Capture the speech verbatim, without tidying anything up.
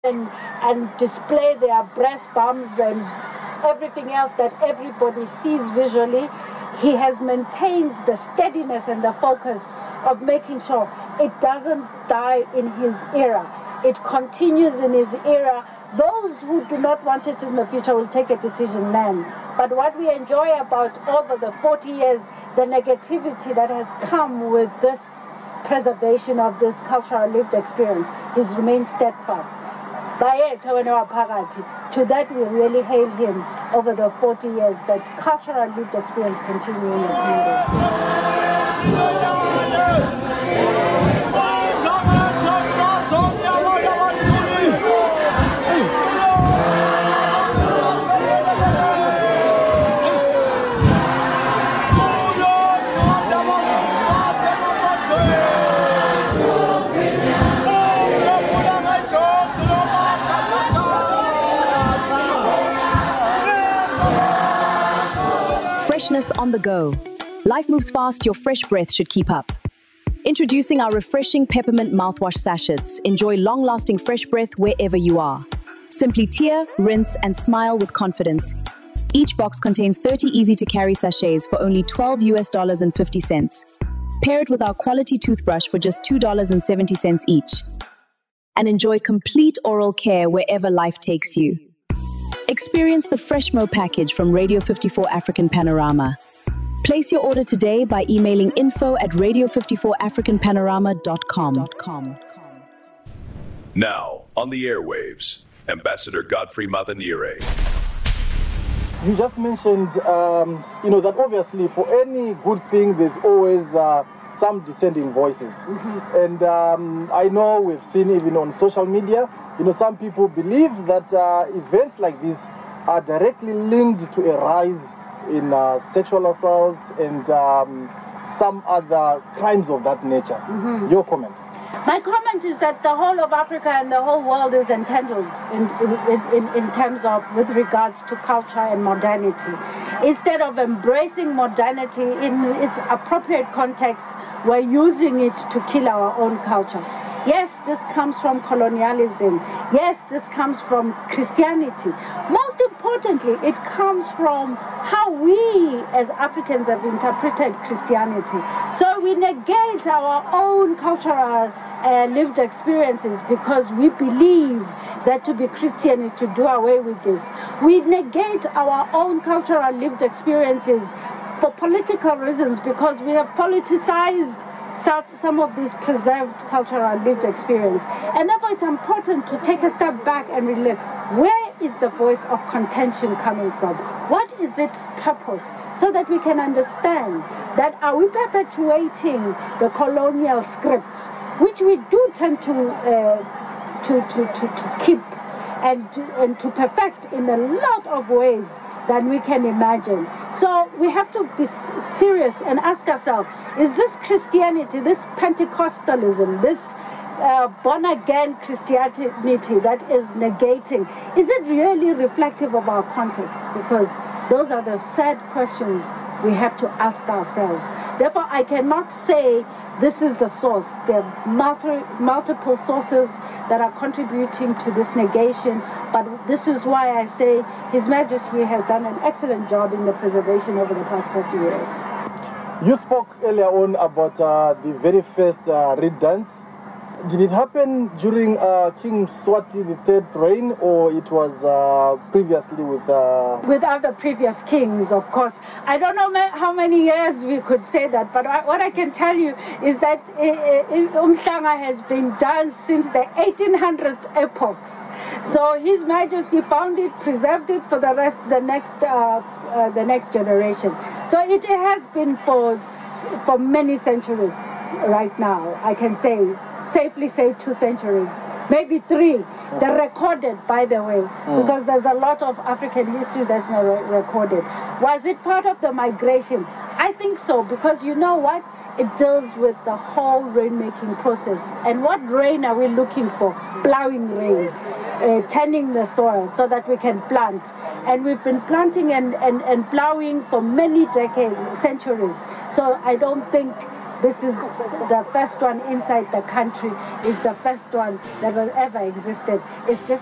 and, and display their breast bumps and everything else that everybody sees visually. He has maintained the steadiness and the focus of making sure it doesn't die in his era. It continues in his era. Those who do not want it in the future will take a decision then. But what we enjoy about over the forty years, the negativity that has come with this preservation of this cultural lived experience, he's remained steadfast. To that we really hail him over the forty years that cultural lived experience continue in the Congo. Freshness on the go. Life moves fast, your fresh breath should keep up. Introducing our refreshing peppermint mouthwash sachets. Enjoy long-lasting fresh breath wherever you are. Simply tear, rinse, and smile with confidence. Each box contains thirty easy-to-carry sachets for only twelve US dollars and fifty cents. Pair it with our quality toothbrush for just two dollars and seventy cents each. And enjoy complete oral care wherever life takes you. Experience the Freshmo package from Radio fifty-four African Panorama. Place your order today by emailing info at radio fifty-four african panorama dot com. Now, on the airwaves, Ambassador Godfrey Matanire. You just mentioned, um, you know, that obviously for any good thing, there's always uh, some dissenting voices. Mm-hmm. And um, I know we've seen even on social media, you know, some people believe that uh, events like this are directly linked to a rise in uh, sexual assaults and um, some other crimes of that nature. Mm-hmm. Your comment? My comment is that the whole of Africa and the whole world is entangled in, in, in, in terms of with regards to culture and modernity. Instead of embracing modernity in its appropriate context, we're using it to kill our own culture. Yes, this comes from colonialism. Yes, this comes from Christianity. Most importantly, it comes from how we as Africans have interpreted Christianity. So we negate our own cultural uh, lived experiences because we believe that to be Christian is to do away with this. We negate our own cultural lived experiences for political reasons because we have politicized some of this preserved cultural lived experience. And therefore it's important to take a step back and really, where is the voice of contention coming from? What is its purpose? So that we can understand that are we perpetuating the colonial script, which we do tend to, uh, to, to, to, to keep and to, and to perfect in a lot of ways than we can imagine. So we have to be serious and ask ourselves, is this Christianity, this Pentecostalism, this uh, born-again Christianity that is negating, is it really reflective of our context? Because those are the sad questions we have to ask ourselves. Therefore, I cannot say this is the source. There are multi, multiple sources that are contributing to this negation, but this is why I say His Majesty has done an excellent job in the preservation over the past fifty years. You spoke earlier on about uh, the very first uh, reed dance. Did it happen during uh, King Mswati the third's reign, or it was uh, previously with... Uh... With other previous kings, of course. I don't know ma- how many years we could say that, but I, what I can tell you is that Umhlanga has been done since the eighteen hundred epochs. So His Majesty found it, preserved it for the rest, the next, uh, uh, the next generation. So it has been for, for many centuries right now, I can say. Safely say two centuries, maybe three. Mm. They're recorded, by the way, mm. because there's a lot of African history that's not re- recorded. Was it part of the migration? I think so, because you know what? It deals with the whole rainmaking process. And what rain are we looking for? Plowing rain, uh, tending the soil so that we can plant. And we've been planting and, and, and plowing for many decades, centuries. So I don't think This is the first one inside the country. It's the first one that has ever existed. It's just